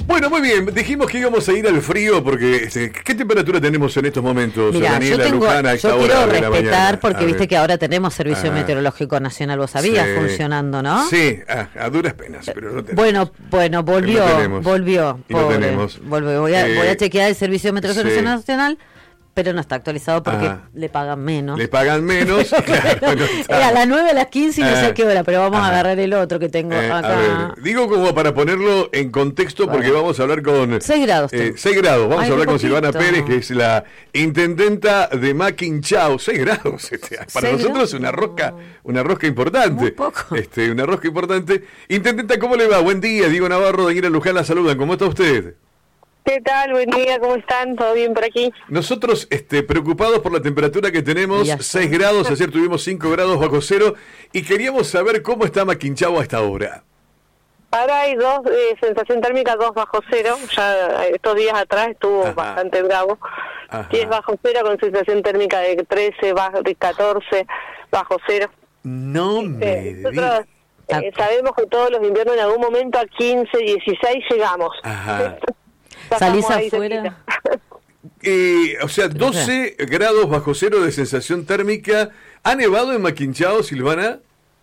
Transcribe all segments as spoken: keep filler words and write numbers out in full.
Bueno, muy bien, dijimos que íbamos a ir al frío porque este, ¿qué temperatura tenemos en estos momentos, Mirá, Daniela, yo, tengo, Luján, a esta yo hora quiero de la respetar mañana? porque A viste ver. que ahora tenemos Servicio Ah. Meteorológico Nacional, vos sabías, Sí. funcionando, ¿no? Sí, a, a duras penas, pero no tenemos. Bueno, bueno, volvió, Lo tenemos. volvió, Y lo pobre, tenemos. volvió. Voy a, Eh, voy a chequear el Servicio Meteorológico sí. Nacional, pero no está actualizado porque Ah. le pagan menos. Le pagan menos. Claro, no está. Era a las nueve, a las quince y no Ah. sé qué hora, pero vamos Ajá. a agarrar el otro que tengo Eh, acá. a ver, digo como para ponerlo en contexto porque Bueno. vamos a hablar con... seis grados. Eh, tengo. seis grados, vamos Ay, a hablar qué con Silvana poquito. Pérez, que es la intendenta de Maquinchao. seis grados, este, para Seis nosotros grados. una rosca, una rosca importante. Muy poco. Este, una rosca importante. Intendenta, ¿cómo le va? Buen día, Diego Navarro, Daniela Luján la saludan. ¿Cómo está usted? ¿Qué tal? Buen día, ¿cómo están? ¿Todo bien por aquí? Nosotros este, preocupados por la temperatura que tenemos, Y ya seis está. grados, ayer tuvimos cinco grados bajo cero, y queríamos saber cómo está Maquinchao a esta hora. Ahora hay dos, eh, sensación térmica dos bajo cero, ya eh, estos días atrás estuvo Ajá. bastante bravo. Ajá. diez bajo cero con sensación térmica de trece, bajo, de catorce bajo cero. No me Eh, nosotros digas. eh, sabemos que todos los inviernos en algún momento a quince, dieciséis llegamos. Ajá. Ya ¿Salís estamos ahí afuera? cerquita. Eh, o sea, doce grados bajo cero de sensación térmica. ¿Ha nevado en Maquinchao, Silvana?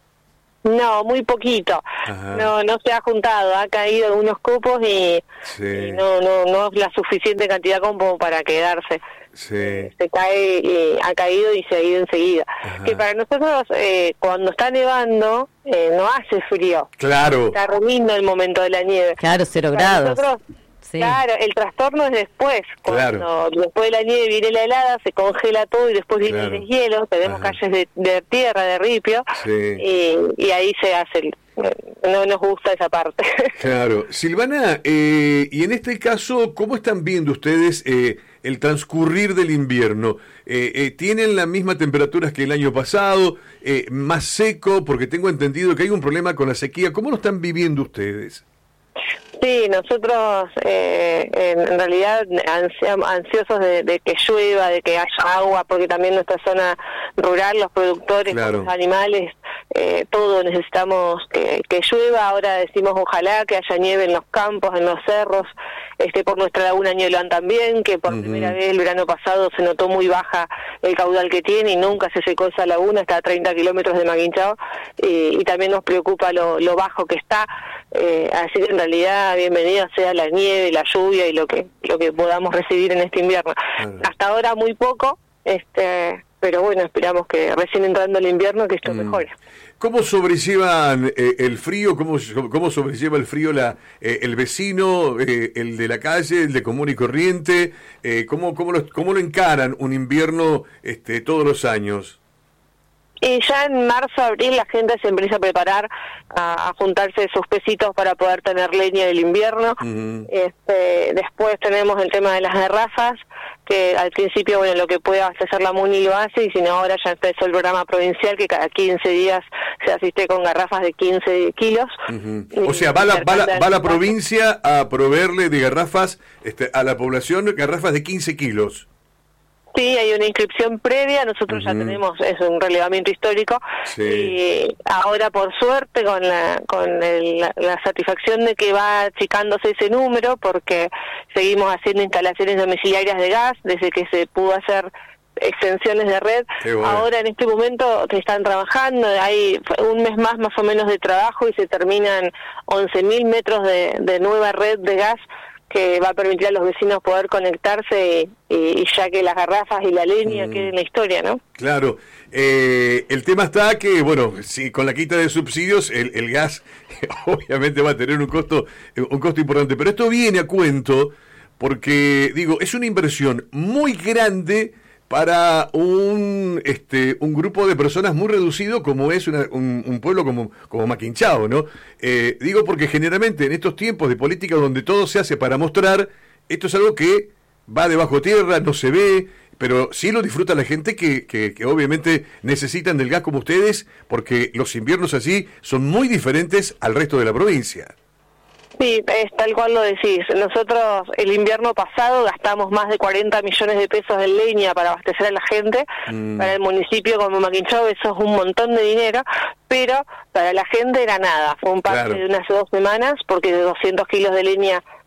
No, muy poquito. Ajá. No, no se ha juntado, ha caído algunos cupos y, Sí. y no, no, no es la suficiente cantidad como para quedarse. Sí. Se cae, y ha caído y se ha ido enseguida. Ajá. Que para nosotros, eh, cuando está nevando, eh, no hace frío. Claro. Está re lindo el momento de la nieve. Claro, cero Para grados. nosotros, Sí. claro, el trastorno es después. Claro. Cuando después de la nieve viene la helada, se congela todo y después viene Claro. el deshielo. Tenemos Ajá. calles de, de tierra, de ripio, Sí. y, y ahí se hace el... No nos gusta esa parte. Claro. Silvana, eh, y en este caso, ¿cómo están viendo ustedes eh, el transcurrir del invierno? Eh, eh, ¿Tienen las mismas temperaturas que el año pasado? Eh, ¿Más seco? Porque tengo entendido que hay un problema con la sequía. ¿Cómo lo están viviendo ustedes? Sí, nosotros eh, en realidad ansia- ansiosos de, de que llueva, de que haya agua, porque también nuestra zona rural, los productores, Claro. los animales, eh, todo necesitamos que, que llueva. Ahora decimos ojalá que haya nieve en los campos, en los cerros, este por nuestra laguna Ñuelán también, que por Ujú. primera vez el verano pasado se notó muy baja el caudal que tiene y nunca se secó esa laguna, está a treinta kilómetros de Maquinchao, y, y también nos preocupa lo, lo bajo que está. Eh, así que en realidad bienvenida sea la nieve, la lluvia y lo que lo que podamos recibir en este invierno. Claro. Hasta ahora muy poco, este, pero bueno, esperamos que recién entrando el invierno que esto Mm. mejore. ¿Cómo sobrellevan eh, el frío? ¿Cómo, cómo sobrelleva el frío la, eh, el vecino, eh, el de la calle, el de común y corriente? Eh, ¿cómo, cómo, lo, ¿Cómo lo encaran un invierno este, todos los años? Y ya en marzo, abril la gente se empieza a preparar a, a juntarse sus pesitos para poder tener leña del invierno. Ujú. Este, después tenemos el tema de las garrafas, que al principio, bueno, lo que puede abastecer la MUNI lo hace, y si no, ahora ya empezó el programa provincial que cada quince días se asiste con garrafas de quince kilos. Ujú. Y- O sea, va la, y va la, cerca va la del- provincia a proveerle de garrafas este, a la población, garrafas de quince kilos. Sí, hay una inscripción previa, nosotros ya Ujú. tenemos, es un relevamiento histórico, Sí. y ahora por suerte con la con el- la, la satisfacción de que va achicándose ese número, porque seguimos haciendo instalaciones domiciliarias de gas desde que se pudo hacer extensiones de red. Qué bueno. Ahora en este momento que están trabajando, hay un mes más más o menos de trabajo y se terminan once mil metros de, de nueva red de gas que va a permitir a los vecinos poder conectarse y, y, y ya que las garrafas y la leña Mm. queden en la historia, ¿no? Claro, eh, el tema está que, bueno, si con la quita de subsidios, el, el gas obviamente va a tener un costo, un costo importante, pero esto viene a cuento porque, digo, es una inversión muy grande para un este un grupo de personas muy reducido como es una, un, un pueblo como, como Maquinchao, ¿no? Eh, digo porque generalmente en estos tiempos de política donde todo se hace para mostrar, esto es algo que va debajo tierra, no se ve, pero sí lo disfruta la gente que, que, que obviamente necesitan del gas como ustedes, porque los inviernos allí son muy diferentes al resto de la provincia. Sí, es tal cual lo decís. Nosotros el invierno pasado gastamos más de cuarenta millones de pesos en leña para abastecer a la gente. Mm. Para el municipio como Maquinchao eso es un montón de dinero, pero para la gente era nada. Fue un pase Claro. de unas dos semanas porque de doscientos kilos de leña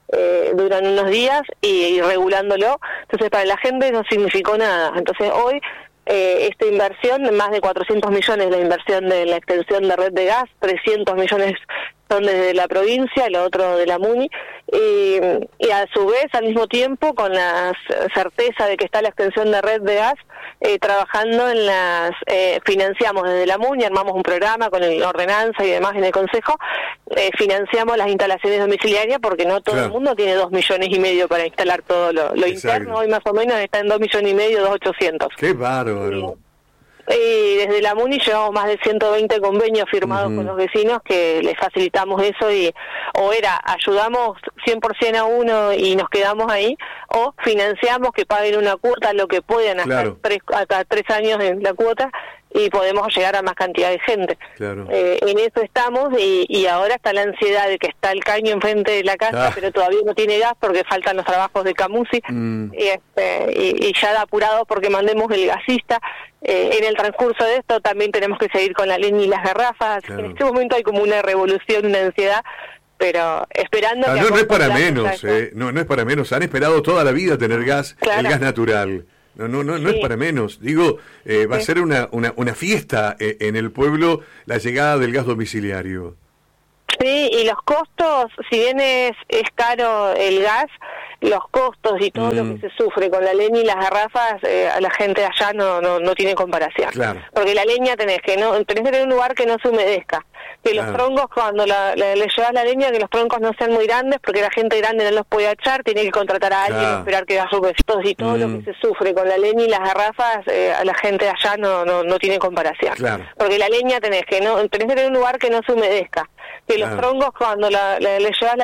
eh, duran unos días y, y regulándolo. Entonces para la gente no significó nada. Entonces hoy eh, esta inversión, más de cuatrocientos millones la inversión de la extensión de red de gas, trescientos millones son desde la provincia, el otro de la MUNI, y, y a su vez, al mismo tiempo, con la certeza de que está la extensión de red de gas, eh, trabajando en las, eh, financiamos desde la MUNI, armamos un programa con la ordenanza y demás en el Consejo, eh, financiamos las instalaciones domiciliarias porque no todo claro. el mundo tiene dos millones y medio para instalar todo lo, lo interno, hoy más o menos está en dos millones y medio, dos ochocientos. ¡Qué bárbaro! Y desde la MUNI llevamos más de ciento veinte convenios firmados uh-huh. con los vecinos que les facilitamos eso y o era ayudamos cien por ciento a uno y nos quedamos ahí o financiamos que paguen una cuota lo que puedan claro. hasta, tres, hasta tres años en la cuota y podemos llegar a más cantidad de gente. Claro. Eh, en eso estamos y, y ahora está la ansiedad de que está el caño enfrente de la casa, ah. pero todavía no tiene gas porque faltan los trabajos de Camusi mm. y, este, y, y ya da apurado porque mandemos el gasista. Eh, en el transcurso de esto también tenemos que seguir con la leña y las garrafas. Claro. En este momento hay como una revolución, una ansiedad, pero esperando... Ah, que no, no es para menos, eh, no, no es para menos. Han esperado toda la vida tener gas, claro. el gas natural. No, no, no, no sí. es para menos. Digo, eh, va sí. a ser una, una, una fiesta eh, en el pueblo la llegada del gas domiciliario. Sí, y los costos, si bien es, es caro el gas, los costos y todo mm. lo que se sufre con la leña y las garrafas, eh, a la gente allá no, no, no tiene comparación. Claro. Porque la leña tenés que no tenés que tener un lugar que no se humedezca. Que los claro. troncos, cuando la, la, le llevas la leña, que los troncos no sean muy grandes, porque la gente grande no los puede echar, tiene que contratar a alguien, claro. esperar que haga sus vestidos y todo mm. lo que se sufre con la leña y las garrafas, eh, a la gente allá no, no, no tiene comparación. Claro. Porque la leña tenés que no tenés que tener un lugar que no se humedezca. Que los claro. troncos, cuando la, la, le llevas la